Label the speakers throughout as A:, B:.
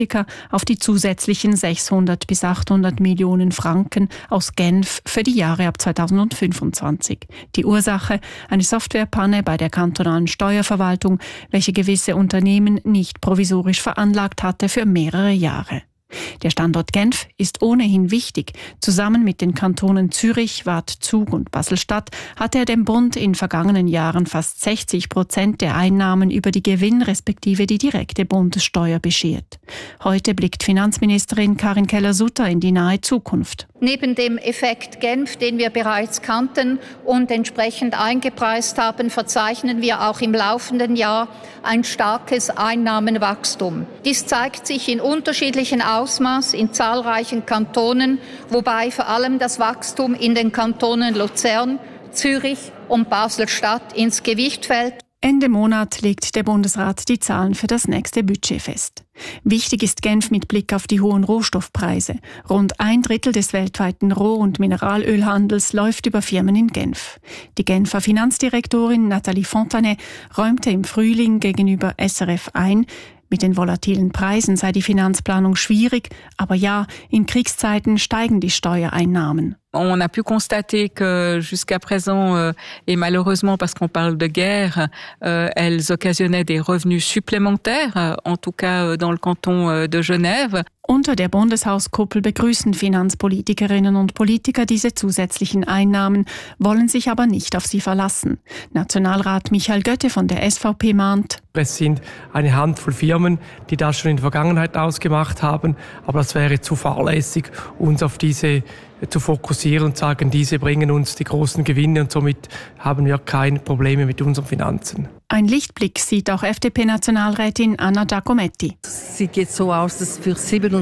A: auf die zusätzlichen 600 bis 800 Millionen Franken aus Genf für die Jahre ab 2025. Die Ursache: eine Softwarepanne bei der kantonalen Steuerverwaltung, welche gewisse Unternehmen nicht provisorisch veranlagt hatte für mehrere Jahre. Der Standort Genf ist ohnehin wichtig. Zusammen mit den Kantonen Zürich, Waadt, Zug und Basel-Stadt hat er dem Bund in vergangenen Jahren fast 60% der Einnahmen über die Gewinn- respektive die direkte Bundessteuer beschert. Heute blickt Finanzministerin Karin Keller-Sutter in die nahe Zukunft.
B: Neben dem Effekt Genf, den wir bereits kannten und entsprechend eingepreist haben, verzeichnen wir auch im laufenden Jahr ein starkes Einnahmenwachstum. Dies zeigt sich in unterschiedlichen Ausmaß in zahlreichen Kantonen, wobei vor allem das Wachstum in den Kantonen Luzern, Zürich und Basel-Stadt ins Gewicht fällt.
A: Ende Monat legt der Bundesrat die Zahlen für das nächste Budget fest. Wichtig ist Genf mit Blick auf die hohen Rohstoffpreise. Rund 1/3 des weltweiten Roh- und Mineralölhandels läuft über Firmen in Genf. Die Genfer Finanzdirektorin Nathalie Fontanet räumte im Frühling gegenüber SRF ein, mit den volatilen Preisen sei die Finanzplanung schwierig, aber ja, in Kriegszeiten steigen die Steuereinnahmen.
C: On a pu constater que jusqu'à présent, et malheureusement parce qu'on parle de guerre, elles occasionnaient des revenus supplémentaires, en tout cas dans le canton de Genève.
A: Unter der Bundeshauskuppel begrüßen Finanzpolitikerinnen und Politiker diese zusätzlichen Einnahmen, wollen sich aber nicht auf sie verlassen. Nationalrat Michael Götte von der SVP mahnt:
D: Es sind eine Handvoll Firmen, die das schon in der Vergangenheit ausgemacht haben, aber das wäre zu fahrlässig, uns auf diese zu fokussieren und sagen, diese bringen uns die großen Gewinne und somit haben wir keine Probleme mit unseren Finanzen.
A: Ein Lichtblick sieht auch FDP-Nationalrätin Anna Giacometti.
E: Sieht jetzt so aus, dass für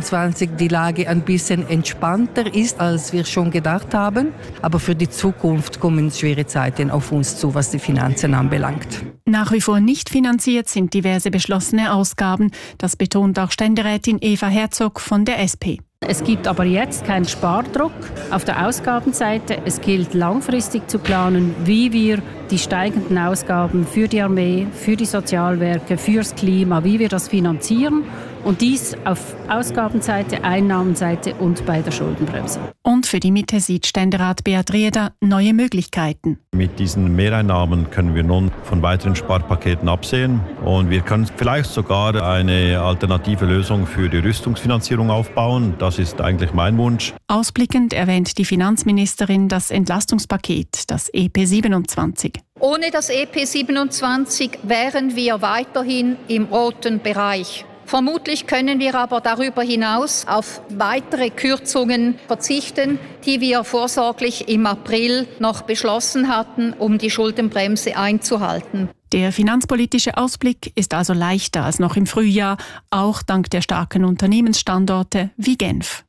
E: 27 die Lage ein bisschen entspannter ist, als wir schon gedacht haben. Aber für die Zukunft kommen schwere Zeiten auf uns zu, was die Finanzen anbelangt.
A: Nach wie vor nicht finanziert sind diverse beschlossene Ausgaben. Das betont auch Ständerätin Eva Herzog von der SP.
F: Es gibt aber jetzt keinen Spardruck auf der Ausgabenseite. Es gilt langfristig zu planen, wie wir die steigenden Ausgaben für die Armee, für die Sozialwerke, fürs Klima, wie wir das finanzieren. Und dies auf Ausgabenseite, Einnahmenseite und bei der Schuldenbremse.
A: Und für die Mitte sieht Ständerat Beat Rieder neue Möglichkeiten.
G: Mit diesen Mehreinnahmen können wir nun von weiteren Sparpaketen absehen. Und wir können vielleicht sogar eine alternative Lösung für die Rüstungsfinanzierung aufbauen. Das ist eigentlich mein Wunsch.
A: Ausblickend erwähnt die Finanzministerin das Entlastungspaket, das EP 27.
B: Ohne das EP 27 wären wir weiterhin im roten Bereich. Vermutlich können wir aber darüber hinaus auf weitere Kürzungen verzichten, die wir vorsorglich im April noch beschlossen hatten, um die Schuldenbremse einzuhalten.
A: Der finanzpolitische Ausblick ist also leichter als noch im Frühjahr, auch dank der starken Unternehmensstandorte wie Genf.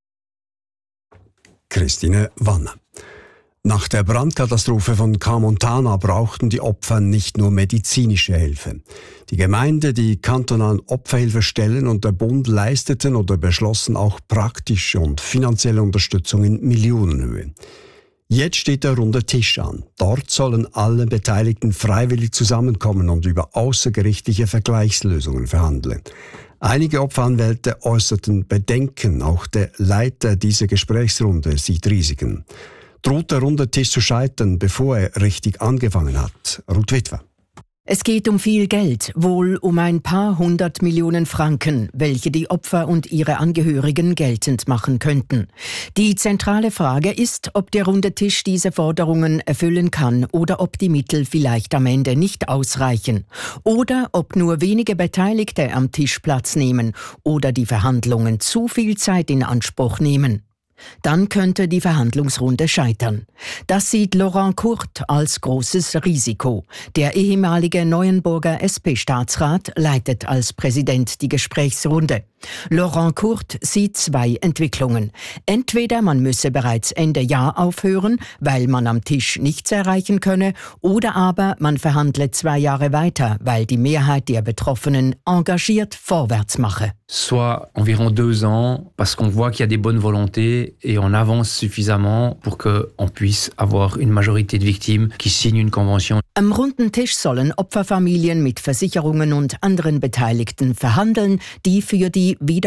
H: Christine Wanner. Nach der Brandkatastrophe von Camontana brauchten die Opfer nicht nur medizinische Hilfe. Die Gemeinde, die kantonalen Opferhilfestellen und der Bund leisteten oder beschlossen auch praktische und finanzielle Unterstützung in Millionenhöhe. Jetzt steht der runde Tisch an. Dort sollen alle Beteiligten freiwillig zusammenkommen und über außergerichtliche Vergleichslösungen verhandeln. Einige Opferanwälte äußerten Bedenken, auch der Leiter dieser Gesprächsrunde sieht Risiken. Droht der runde Tisch zu scheitern, bevor er richtig angefangen hat? Ruth Witwer.
I: Es geht um viel Geld, wohl um ein paar 100 Millionen Franken, welche die Opfer und ihre Angehörigen geltend machen könnten. Die zentrale Frage ist, ob der runde Tisch diese Forderungen erfüllen kann oder ob die Mittel vielleicht am Ende nicht ausreichen. Oder ob nur wenige Beteiligte am Tisch Platz nehmen oder die Verhandlungen zu viel Zeit in Anspruch nehmen. Dann könnte die Verhandlungsrunde scheitern. Das sieht Laurent Court als großes Risiko. Der ehemalige Neuenburger SP-Staatsrat leitet als Präsident die Gesprächsrunde. Laurent Court sieht zwei Entwicklungen. Entweder man müsse bereits Ende Jahr aufhören, weil man am Tisch nichts erreichen könne, oder aber man verhandle 2 Jahre weiter, weil die Mehrheit der Betroffenen engagiert vorwärts mache.
J: Soit environ 2 ans, parce qu'on voit qu'il y a des bonnes volontés fait et on avance suffisamment pour qu'on puisse avoir une majorité de victimes qui signent une convention.
I: Am runden Tisch sollen Opferfamilien mit Versicherungen und anderen Beteiligten verhandeln, die für die